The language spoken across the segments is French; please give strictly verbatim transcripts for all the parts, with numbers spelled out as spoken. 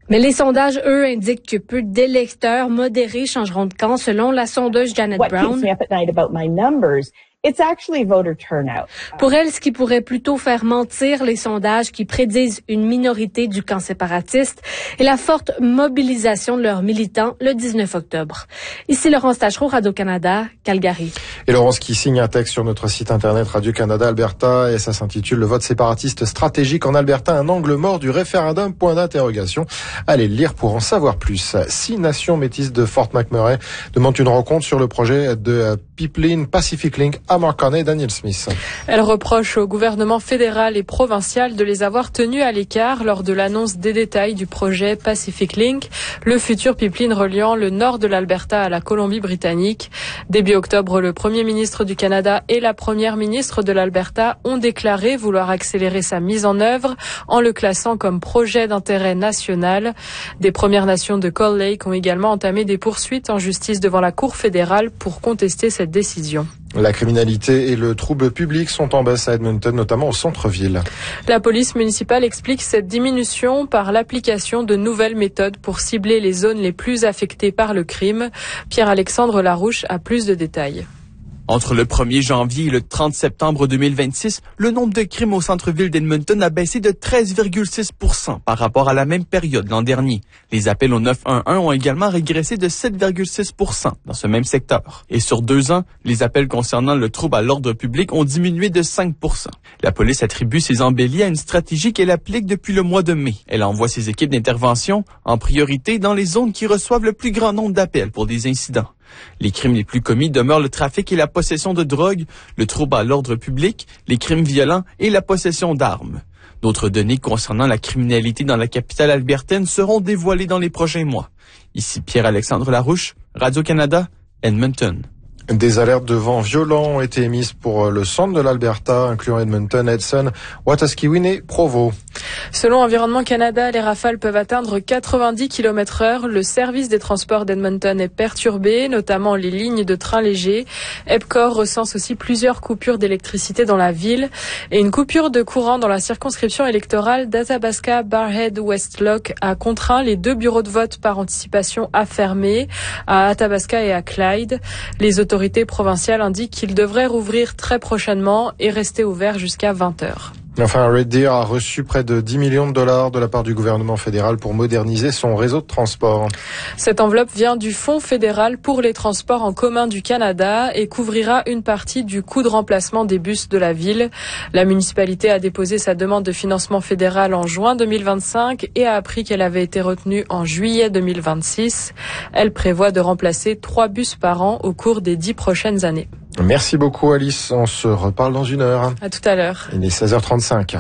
Mais les sondages, eux, indiquent que peu d'électeurs modérés changeront de camp, selon la sondeuse Janet What Brown. keeps me up at night about my numbers, it's actually voter turnout. Pour elle, ce qui pourrait plutôt faire mentir les sondages qui prédisent une minorité du camp séparatiste est la forte mobilisation de leurs militants le dix-neuf octobre. Ici Laurence Tachereau, Radio-Canada, Calgary. Et Laurence qui signe un texte sur notre site internet Radio-Canada Alberta et ça s'intitule « Le vote séparatiste stratégique en Alberta, un angle mort du référendum ?» point d'interrogation. Allez le lire pour en savoir plus. Six nations métisses de Fort McMurray demandent une rencontre sur le projet de Pipeline Pacific Link à Mark Carney et Daniel Smith. Elle reproche au gouvernement fédéral et provincial de les avoir tenus à l'écart lors de l'annonce des détails du projet Pacific Link, le futur pipeline reliant le nord de l'Alberta à la Colombie-Britannique. Début octobre, le premier ministre du Canada et la première ministre de l'Alberta ont déclaré vouloir accélérer sa mise en œuvre en le classant comme projet d'intérêt national. Des Premières Nations de Cold Lake ont également entamé des poursuites en justice devant la Cour fédérale pour contester cette décision. La criminalité et le trouble public sont en baisse à Edmonton, notamment au centre-ville. La police municipale explique cette diminution par l'application de nouvelles méthodes pour cibler les zones les plus affectées par le crime. Pierre-Alexandre Larouche a plus de détails. Entre le premier janvier et le trente septembre deux mille vingt-six, le nombre de crimes au centre-ville d'Edmonton a baissé de treize virgule six pour cent par rapport à la même période l'an dernier. Les appels au neuf un un ont également régressé de sept virgule six pour cent dans ce même secteur. Et sur deux ans, les appels concernant le trouble à l'ordre public ont diminué de cinq pour cent. La police attribue ces embellis à une stratégie qu'elle applique depuis le mois de mai. Elle envoie ses équipes d'intervention en priorité dans les zones qui reçoivent le plus grand nombre d'appels pour des incidents. Les crimes les plus commis demeurent le trafic et la possession de drogue, le trouble à l'ordre public, les crimes violents et la possession d'armes. D'autres données concernant la criminalité dans la capitale albertaine seront dévoilées dans les prochains mois. Ici Pierre-Alexandre Larouche, Radio-Canada, Edmonton. Des alertes de vent violents ont été émises pour le centre de l'Alberta, incluant Edmonton, Edson, Wetaskiwin et Provo. Selon Environnement Canada, les rafales peuvent atteindre quatre-vingt-dix kilomètres heure. Le service des transports d'Edmonton est perturbé, notamment les lignes de trains légers. EPCOR recense aussi plusieurs coupures d'électricité dans la ville et une coupure de courant dans la circonscription électorale d'Athabasca-Barrhead-Westlock a contraint les deux bureaux de vote par anticipation à fermer, à Athabasca et à Clyde. Les autorités Les autorités provinciales indiquent qu'il devrait rouvrir très prochainement et rester ouvert jusqu'à vingt heures. Enfin, Red Deer a reçu près de dix millions de dollars de la part du gouvernement fédéral pour moderniser son réseau de transport. Cette enveloppe vient du Fonds fédéral pour les transports en commun du Canada et couvrira une partie du coût de remplacement des bus de la ville. La municipalité a déposé sa demande de financement fédéral en juin deux mille vingt-cinq et a appris qu'elle avait été retenue en juillet deux mille vingt-six. Elle prévoit de remplacer trois bus par an au cours des dix prochaines années. Merci beaucoup Alice, on se reparle dans une heure. À tout à l'heure. Il est seize heures trente-cinq.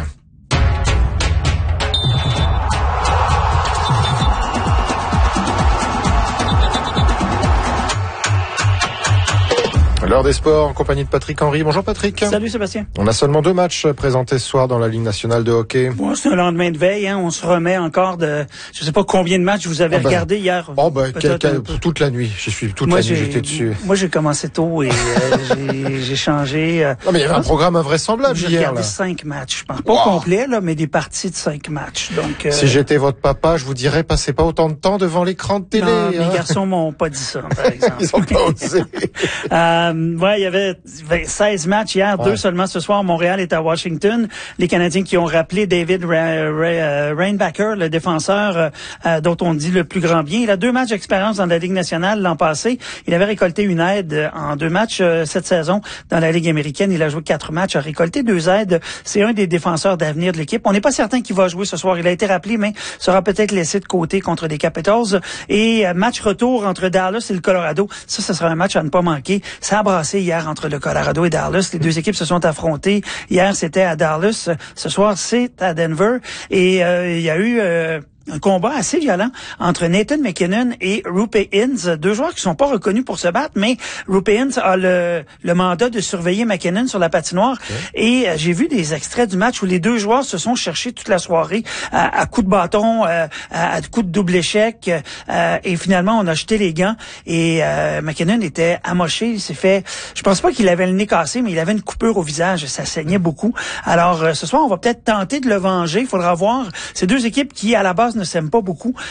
L'heure des sports en compagnie de Patrick Henry. Bonjour Patrick. Salut Sébastien. On a seulement deux matchs présentés ce soir dans la Ligue nationale de hockey. Bon, c'est un lendemain de veille, hein. On se remet encore de, je sais pas combien de matchs vous avez ah ben, regardé hier. Oh ben, quel, quel, toute la nuit. Je suis toute moi, la nuit, j'étais dessus. Moi, j'ai commencé tôt et euh, j'ai, j'ai changé. Euh, non, mais il y avait un programme invraisemblable hier. J'ai regardé là. cinq matchs. Je pense pas wow. complet, là, mais des parties de cinq matchs. Donc, euh, si j'étais votre papa, je vous dirais, passez pas autant de temps devant l'écran de télé. Non, hein. Mes garçons m'ont pas dit ça, par exemple. Ils ont pas osé. euh, ouais, il y avait seize matchs hier, ouais. deux seulement ce soir. Montréal est à Washington. Les Canadiens qui ont rappelé David Reinbacher, le défenseur euh, dont on dit le plus grand bien. Il a deux matchs d'expérience dans la Ligue nationale l'an passé. Il avait récolté une aide en deux matchs euh, cette saison dans la Ligue américaine. Il a joué quatre matchs, a récolté deux aides. C'est un des défenseurs d'avenir de l'équipe. On n'est pas certain qu'il va jouer ce soir. Il a été rappelé, mais sera peut-être laissé de côté contre les Capitals. Et euh, match retour entre Dallas et le Colorado. Ça, ce sera un match à ne pas manquer. Ça a brassé hier entre le Colorado et Dallas. Les deux équipes se sont affrontées. Hier, c'était à Dallas. Ce soir, c'est à Denver. Et euh, il y a eu... Euh, un combat assez violent entre Nathan McKinnon et Roope Hintz, deux joueurs qui sont pas reconnus pour se battre, mais Roope Hintz a le, le mandat de surveiller McKinnon sur la patinoire. Okay. Et euh, j'ai vu des extraits du match où les deux joueurs se sont cherchés toute la soirée à, à coups de bâton, euh, à, à coups de double échec, euh, et finalement on a jeté les gants et euh, McKinnon était amoché. Il s'est fait, je pense pas qu'il avait le nez cassé, mais il avait une coupure au visage, ça saignait beaucoup. Alors euh, ce soir on va peut-être tenter de le venger. Il faudra voir ces deux équipes qui à la base ne s'aiment pas beaucoup.